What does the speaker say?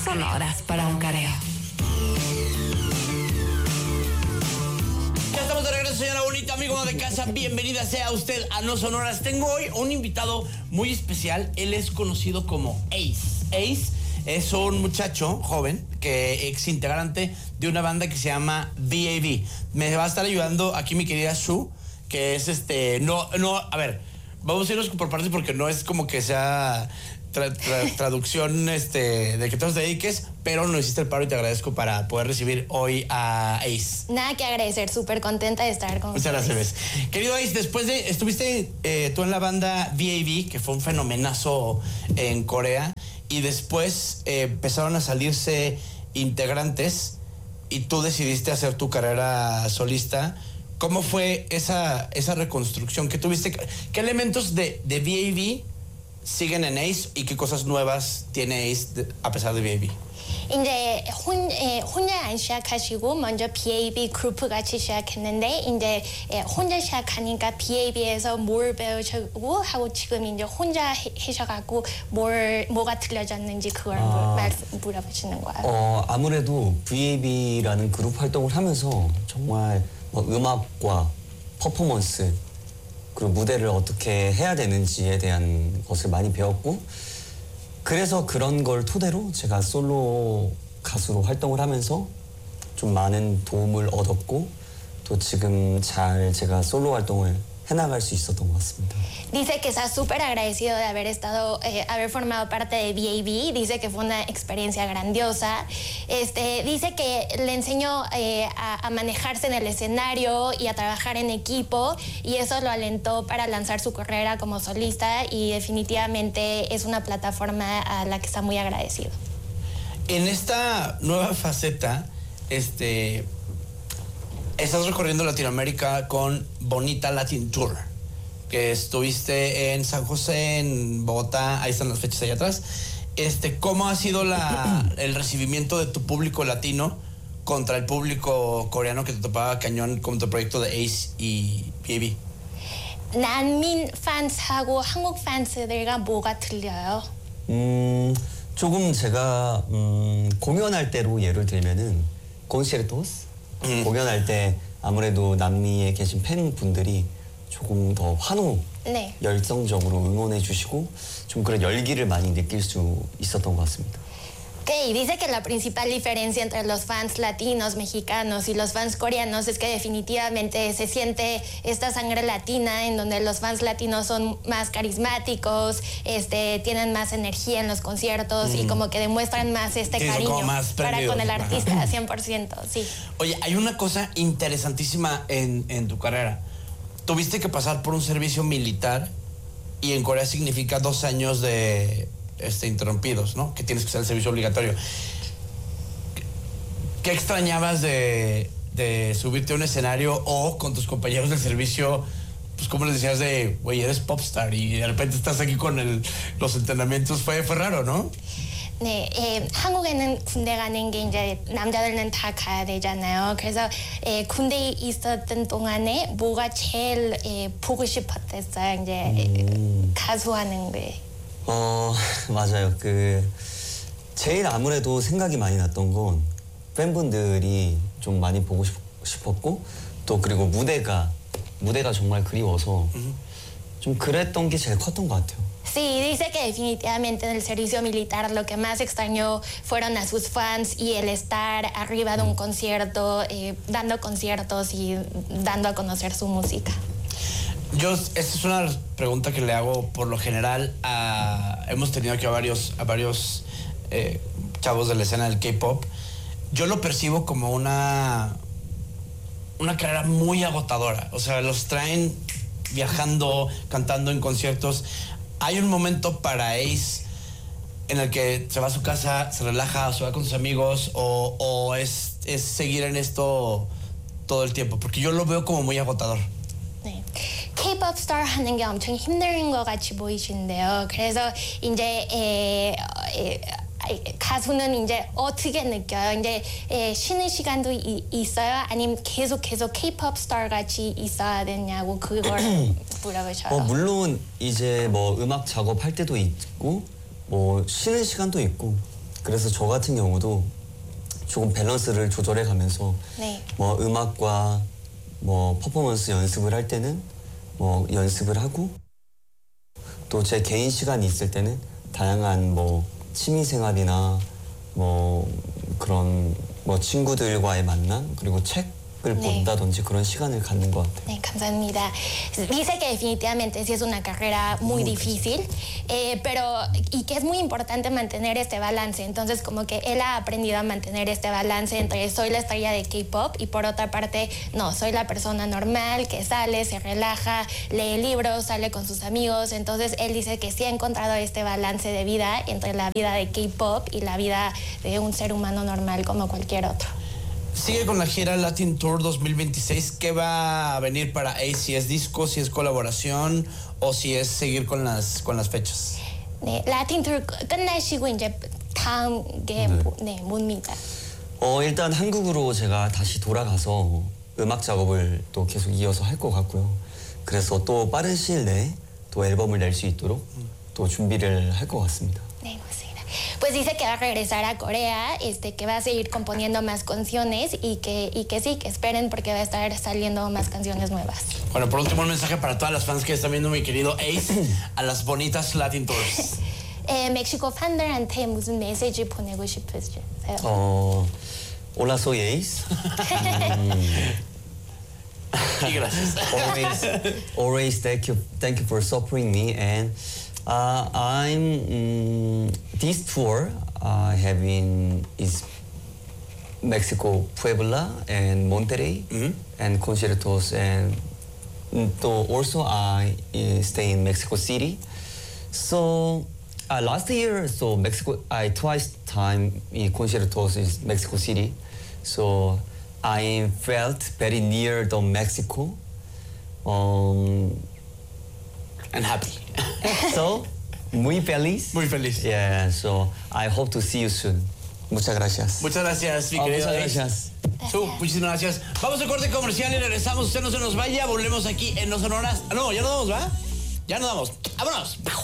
Sonoras para un careo. Ya estamos de regreso, señora bonita, amigo de casa. Bienvenida sea usted a No Sonoras. Tengo hoy un invitado muy especial. Él es conocido como Ace. Ace es un muchacho joven que ex integrante de una banda que se llama VAV. Me va a estar ayudando aquí mi querida Shu, que es a ver, vamos a irnos por partes porque no es como que sea traducción de que te dediques, pero nos hiciste el paro y te agradezco para poder recibir hoy a Ace. Nada que agradecer, súper contenta de estar con ustedes. Muchas gracias. Querido Ace, después de, estuviste tú en la banda VAV, que fue un fenomenazo en Corea, y después empezaron a salirse integrantes y tú decidiste hacer tu carrera solista. ¿Cómo fue esa reconstrucción que tuviste? ¿Qué elementos de VAV siguen en Ace y qué cosas nuevas tiene Ace a pesar de VAV? 이제 혼자 안 시작하시고 먼저 BAB 그룹 같이 시작했는데 이제 혼자 시작하니까 BAB에서 뭘 배우시고 하고 지금 이제 혼자 하셔가지고 뭐가 틀려졌는지 그걸 물어보시는 거예요. 아무래도 VAB라는 그룹 활동을 하면서 정말 음악과 퍼포먼스 그리고 무대를 어떻게 해야 되는지에 대한 것을 많이 배웠고 그래서 그런 걸 토대로 제가 솔로 가수로 활동을 하면서 좀 많은 도움을 얻었고 또 지금 잘 제가 솔로 활동을 해나갈 수 있었던 것 같습니다. Dice que está súper agradecido de haber haber formado parte de VAV. Dice que fue una experiencia grandiosa. Dice que le enseñó a manejarse en el escenario y a trabajar en equipo y eso lo alentó para lanzar su carrera como solista y definitivamente es una plataforma a la que está muy agradecido. En esta nueva faceta, estás recorriendo Latinoamérica con Bonita Latin Tour, que estuviste en San José, en Bogotá, ahí están las fechas allá atrás. ¿Cómo ha sido el recibimiento de tu público latino contra el público coreano que te topaba cañón con tu proyecto de Ace y VAV? 난민 팬스하고 한국 팬스들과 뭐가 틀려요? 조금 제가 공연할 때로 예를 들면은 콘체르토스 공연할 때 아무래도 남미에 계신 팬분들이 조금 더 네. 열성적으로 응원해 주시고 좀 그런 열기를 많이 느낄 수 있었던 것 같습니다. Okay, dice que la principal diferencia entre los fans latinos, mexicanos y los fans coreanos es que definitivamente se siente esta sangre latina en donde los fans latinos son más carismáticos, tienen más energía en los conciertos y como que demuestran más cariño para con el artista, 100%, sí. Oye, hay una cosa interesantísima en tu carrera. Tuviste que pasar por un servicio militar y en Corea significa 2 años de interrumpidos, ¿no? Que tienes que hacer el servicio obligatorio. ¿Qué extrañabas de subirte a un escenario o con tus compañeros del servicio? Pues como les decías güey, eres popstar y de repente estás aquí con los entrenamientos. Fue raro, ¿no? 네, 한국에는 군대 가는 게 이제 남자들은 다 가야 되잖아요. 그래서 군대에 있었던 동안에 뭐가 제일 보고 싶었댔어요. 이제 가수하는 게. 맞아요. 제일 아무래도 생각이 많이 났던 건 팬분들이 좀 많이 보고 싶었고 또 그리고 무대가 정말 그리워서 좀 그랬던 게 제일 컸던 것 같아요. Sí, dice que definitivamente en el servicio militar lo que más extrañó fueron a sus fans y el estar arriba de un concierto, dando conciertos y dando a conocer su música. Esta es una pregunta que le hago por lo general hemos tenido aquí a varios chavos de la escena del K-pop. Yo lo percibo como una carrera muy agotadora. O sea, los traen viajando, cantando en conciertos. Hay un momento para Ace en el que se va a su casa, se relaja, o se va con sus amigos, o es seguir en esto todo el tiempo, porque yo lo veo como muy agotador. 네. K-pop star 하는 게 엄청 힘든 것 같이 보이시는데요. 그래서 이제 가수는 이제 어떻게 느껴요? 이제 쉬는 시간도 있어요? 아니면 계속 K-pop star 같이 있어야 되냐고 그걸 물어보셔요. 물론 이제 음악 작업할 때도 있고 쉬는 시간도 있고 그래서 저 같은 경우도 조금 밸런스를 조절해 가면서 네. 뭐 음악과 뭐 퍼포먼스 연습을 할 때는 뭐 연습을 하고 또 제 개인 시간이 있을 때는 다양한 뭐 취미 생활이나 뭐 그런 뭐 친구들과의 만남 그리고 책을 본다든지 그런 시간을 갖는 것 같아요. 감사합니다. Dice que definitivamente sí es una carrera muy difícil, pero y que es muy importante mantener este balance. Entonces, como que él ha aprendido a mantener este balance entre soy la estrella de K-pop y por otra parte, no, soy la persona normal que sale, se relaja, lee libros, sale con sus amigos. Entonces, él dice que sí ha encontrado este balance de vida entre la vida de K-pop y la vida de un ser humano normal como cualquier otro. Sigue con la gira Latin Tour 2026. ¿Qué va a venir para Ace? Si es disco, si es colaboración o si es seguir con las fechas. 네, 라틴 투어 끝나시고 이제 다음 게 뭡니까? 일단 한국으로 제가 다시 돌아가서 음악 작업을 또 계속 이어서 할 것 같고요. 그래서 또 빠른 시일 내에 또 앨범을 낼 수 있도록 또 준비를 할 것 같습니다. 네, 맞습니다. Pues dice que va a regresar a Corea, que va a seguir componiendo más canciones y que sí, que esperen porque va a estar saliendo más canciones nuevas. Bueno, por último, un mensaje para todas las fans que están viendo, mi querido Ace, a las bonitas Latin Tours. 멕시코 팬들한테 무슨 메시지 보내고 싶으세요? Hola, soy Ace. Y gracias. Always thank you for supporting me. And this tour I have is Mexico, Puebla, and Monterrey, and conciertos, and also I stay in Mexico City. So last year, so Mexico, I twice time in conciertos in Mexico City. So I felt very near the Mexico. And happy. So, muy feliz. Muy feliz. Yeah, so I hope to see you soon. Muchas gracias. Muchas gracias, mi querido muchas Ace. gracias. Muchísimas gracias. Vamos a corte comercial y regresamos. Usted no se nos vaya. Volvemos aquí en No Sonoras. No, ya nos vamos, ¿va? Ya nos vamos. ¡Vámonos!